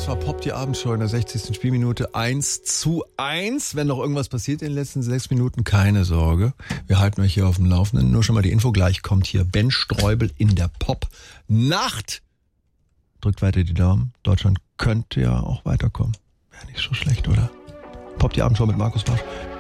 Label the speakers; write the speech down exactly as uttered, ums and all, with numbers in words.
Speaker 1: Das war Pop, die Abendshow in der sechzigsten Spielminute. eins zu eins. Wenn noch irgendwas passiert in den letzten sechs Minuten, keine Sorge. Wir halten euch hier auf dem Laufenden. Nur schon mal die Info. Gleich kommt hier Ben Streubel in der Pop-Nacht. Drückt weiter die Daumen. Deutschland könnte ja auch weiterkommen. Wäre nicht so schlecht, oder? Pop, die Abendshow mit Markus Barsch.